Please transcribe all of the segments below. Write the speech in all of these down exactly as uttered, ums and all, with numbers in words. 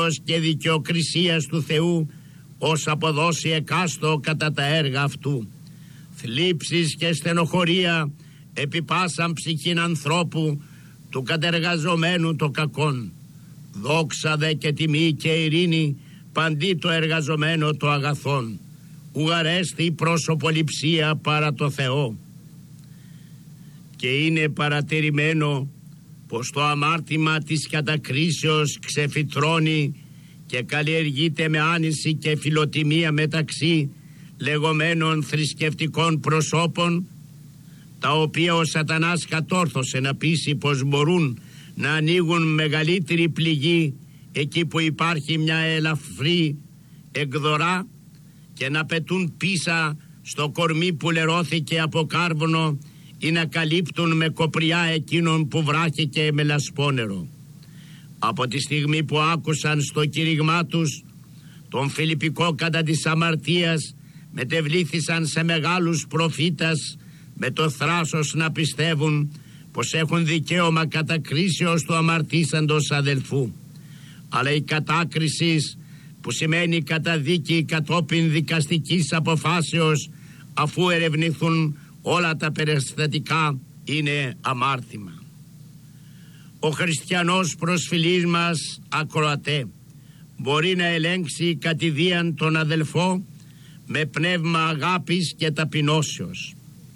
πάθος και δικαιοκρισίας του Θεού, ως αποδώσει εκάστο κατά τα έργα αυτού. Θλίψεις και στενοχωρία επί πάσαν ψυχήν ανθρώπου, του κατεργαζομένου το κακόν. Δόξα δε και τιμή και ειρήνη παντί το εργαζομένο το αγαθόν. Ουγαρέστη προσωποληψία παρά το Θεό. Και είναι παρατηρημένο πως το αμάρτημα της κατακρίσεως ξεφυτρώνει και καλλιεργείται με άνηση και φιλοτιμία μεταξύ λεγόμενων θρησκευτικών προσώπων, τα οποία ο σατανάς κατόρθωσε να πείσει πως μπορούν να ανοίγουν μεγαλύτερη πληγή εκεί που υπάρχει μια ελαφρύ εκδορά και να πετούν πίσα στο κορμί που λερώθηκε από κάρβουνο ή να καλύπτουν με κοπριά εκείνον που βράχηκε με λασπόνερο. Από τη στιγμή που άκουσαν στο κήρυγμά τους τον Φιλιππικό κατά της αμαρτίας, μετεβλήθησαν σε μεγάλους προφήτας με το θράσος να πιστεύουν πως έχουν δικαίωμα κατακρίσεως του αμαρτήσαντος αδελφού. Αλλά η κατάκριση, που σημαίνει καταδίκη κατόπιν δικαστικής αποφάσεως, αφού ερευνηθούν όλα τα περιστατικά, είναι αμάρτημα. Ο χριστιανός προσφυλής μας ακροατέ μπορεί να ελέγξει κατηδίαν τον αδελφό με πνεύμα αγάπης και ταπεινώσεως.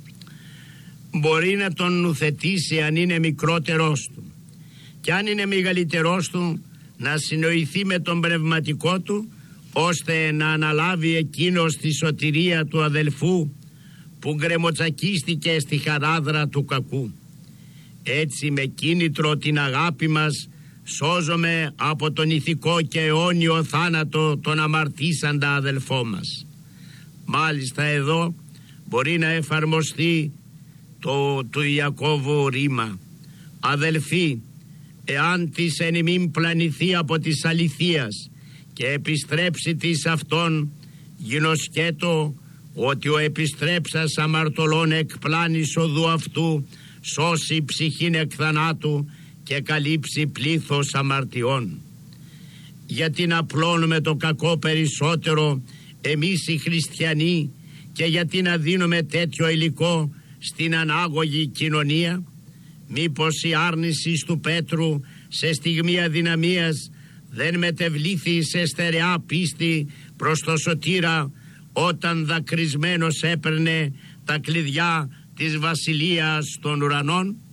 Μπορεί να τον νουθετήσει αν είναι μικρότερός του, και αν είναι μεγαλύτερός του να συνοηθεί με τον πνευματικό του, ώστε να αναλάβει εκείνος τη σωτηρία του αδελφού που γκρεμοτσακίστηκε στη χαράδρα του κακού. Έτσι με κίνητρο την αγάπη μας σώζομαι από τον ηθικό και αιώνιο θάνατο τον αμαρτήσαντα αδελφό μας. Μάλιστα εδώ μπορεί να εφαρμοστεί το του Ιακώβου ρήμα: αδελφοί, εάν της εν ημίν πλανηθεί από της αληθείας και επιστρέψει της αυτόν, γινωσκέτο ότι ο επιστρέψας αμαρτωλών εκπλάνης οδού αυτού σώσει ψυχήν εκ θανάτου και καλύψει πλήθος αμαρτιών. Γιατί να απλώνουμε το κακό περισσότερο εμείς οι χριστιανοί, και γιατί να δίνουμε τέτοιο υλικό στην ανάγωγη κοινωνία? Μήπως η άρνηση του Πέτρου σε στιγμή αδυναμίας δεν μετεβλήθη σε στερεά πίστη προς το σωτήρα, όταν δακρυσμένος έπαιρνε τα κλειδιά της βασιλείας των ουρανών?